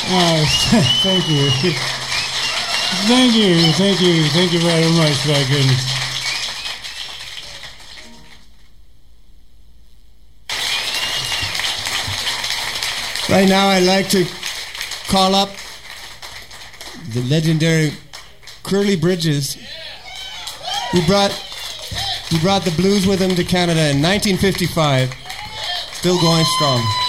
Thank you. Thank you very much, my goodness. Right now I'd like to call up the legendary Curly Bridges, who brought the blues with him to Canada in 1955, still going strong.